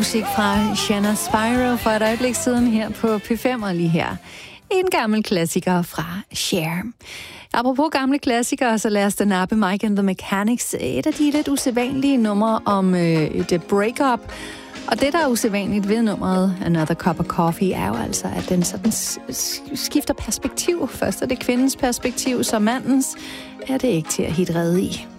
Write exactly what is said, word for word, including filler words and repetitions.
musik fra Shanna Spyro for et øjeblik siden her på P fem, og lige her en gammel klassiker fra Cher. Apropos gamle klassikere, så lad os da nappe Mike and the Mechanics. Et af de lidt usædvanlige numre om øh, et breakup. Og det, der er usædvanligt ved nummeret Another Cup of Coffee, er jo altså, at den sådan skifter perspektiv. Først er det kvindens perspektiv, så mandens er det ikke til at hitte rede i.